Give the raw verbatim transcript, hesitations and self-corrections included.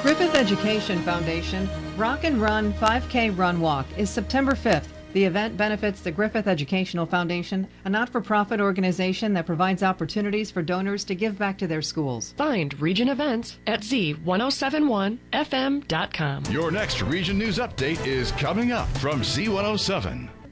Griffith Education Foundation Rock and Run five K Run Walk is September fifth. The event benefits the Griffith Educational Foundation, a not-for-profit organization that provides opportunities for donors to give back to their schools. Find Region Events at z ten seventy-one f m dot com. Your next Region News Update is coming up from Z one oh seven.